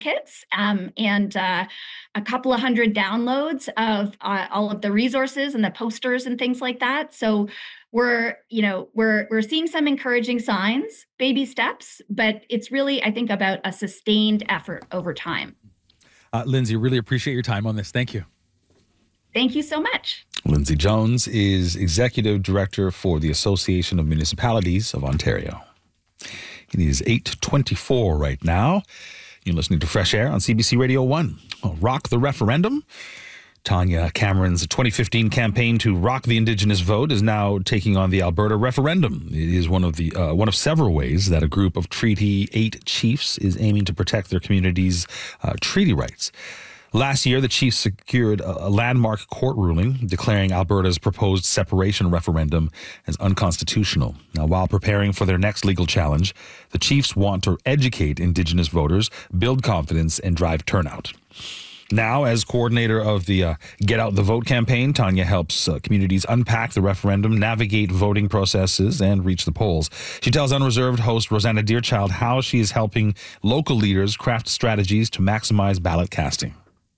kits and a couple of hundred downloads of all of the resources and the posters and things like that. So we're seeing some encouraging signs, baby steps, but it's really, I think, about a sustained effort over time. Lindsay, really appreciate your time on this. Thank you. Thank you so much. Lindsay Jones is Executive Director for the Association of Municipalities of Ontario. It is 8:24 right now. You're listening to Fresh Air on CBC Radio 1. Rock the referendum. Tanya Cameron's 2015 campaign to rock the Indigenous vote is now taking on the Alberta referendum. It is one of several ways that a group of Treaty 8 chiefs is aiming to protect their community's treaty rights. Last year, the chiefs secured a landmark court ruling declaring Alberta's proposed separation referendum as unconstitutional. Now, while preparing for their next legal challenge, the chiefs want to educate Indigenous voters, build confidence, and drive turnout. Now, as coordinator of the Get Out the Vote campaign, Tanya helps communities unpack the referendum, navigate voting processes, and reach the polls. She tells Unreserved host Rosanna Deerchild how she is helping local leaders craft strategies to maximize ballot casting.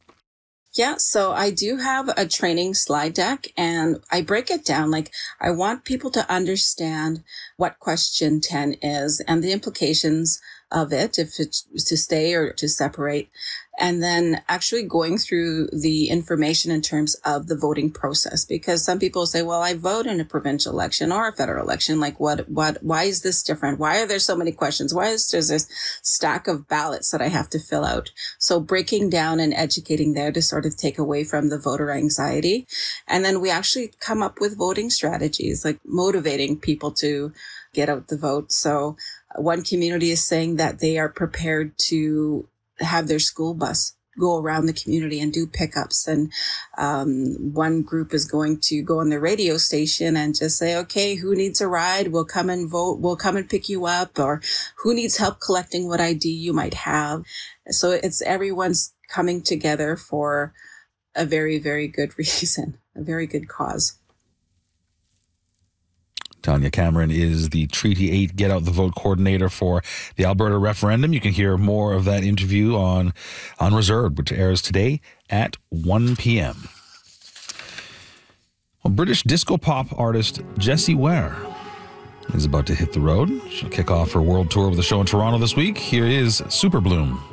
Yeah, so I do have a training slide deck and I break it down. Like, I want people to understand what question 10 is and the implications of it, if it's to stay or to separate. And then actually going through the information in terms of the voting process, because some people say, well, I vote in a provincial election or a federal election. Like why is this different? Why are there so many questions? Why is there this stack of ballots that I have to fill out? So breaking down and educating there to sort of take away from the voter anxiety. And then we actually come up with voting strategies, like motivating people to get out the vote. So one community is saying that they are prepared to have their school bus go around the community and do pickups. And one group is going to go on the radio station and just say, okay, who needs a ride? We'll come and vote. We'll come and pick you up. Or who needs help collecting what ID you might have? So it's everyone's coming together for a very, very good reason, a very good cause. Tanya Cameron is the Treaty 8 Get Out the Vote coordinator for the Alberta referendum. You can hear more of that interview on Unreserved, which airs today at 1 p.m. Well, British disco pop artist Jessie Ware is about to hit the road. She'll kick off her world tour with a show in Toronto this week. Here is Super Bloom.